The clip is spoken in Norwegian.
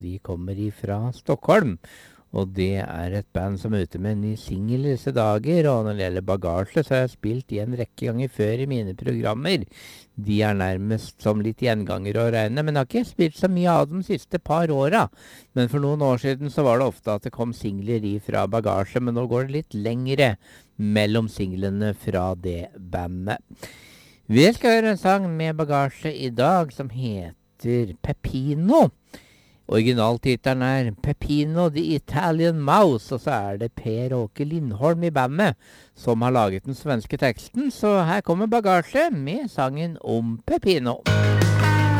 De kommer ifra Stockholm, og det er et band som er ute med en ny single i disse dager. Og når det gjelder bagasje, så har jeg spilt de en rekke ganger før i mine programmer. De er nærmest som litt gjenganger å regne, men jeg har ikke spilt så mye av dem de siste par åra. Men for noen år siden så var det ofte at det kom singler ifra bagasje, men nå går det litt lengre mellom singlene fra det bandet. Vi skal høre en sang med bagasje i dag som heter Peppino. Originaltittelen er Peppino the Italian Mouse, og så er det Per Åke Lindholm i bandet som har laget den svenske teksten, så her kommer bagasje med sangen om Peppino.